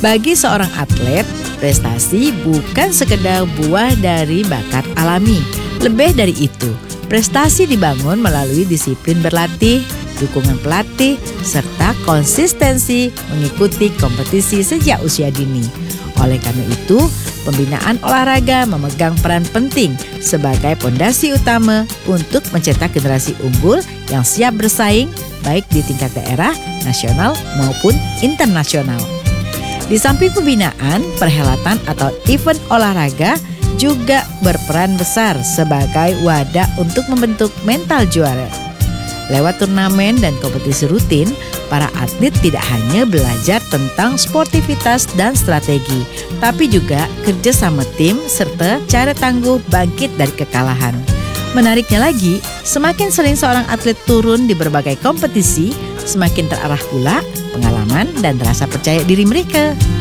Bagi seorang atlet, prestasi bukan sekedar buah dari bakat alami. Lebih dari itu, prestasi dibangun melalui disiplin berlatih, dukungan pelatih, serta konsistensi mengikuti kompetisi sejak usia dini. Oleh karena itu, pembinaan olahraga memegang peran penting sebagai pondasi utama untuk mencetak generasi unggul yang siap bersaing baik di tingkat daerah, nasional maupun internasional. Di samping pembinaan, perhelatan atau event olahraga juga berperan besar sebagai wadah untuk membentuk mental juara. Lewat turnamen dan kompetisi rutin, para atlet tidak hanya belajar tentang sportivitas dan strategi, tapi juga kerja sama tim serta cara tangguh bangkit dari kekalahan. Menariknya lagi, semakin sering seorang atlet turun di berbagai kompetisi, semakin terarah pula pengalaman dan rasa percaya diri mereka.